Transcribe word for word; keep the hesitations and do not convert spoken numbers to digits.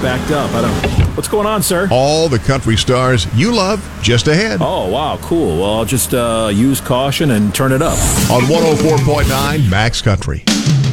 backed up. I don't. What's going on, sir? All the country stars you love just ahead. Oh, wow, cool. Well, I'll just uh, use caution and turn it up. On one oh four point nine Max Country.